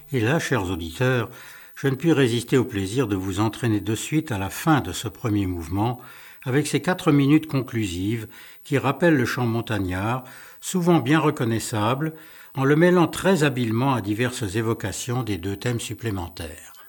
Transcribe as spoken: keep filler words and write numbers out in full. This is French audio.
Et là, chers auditeurs, je ne puis résister au plaisir de vous entraîner de suite à la fin de ce premier mouvement, avec ces quatre minutes conclusives qui rappellent le chant montagnard, souvent bien reconnaissable, en le mêlant très habilement à diverses évocations des deux thèmes supplémentaires.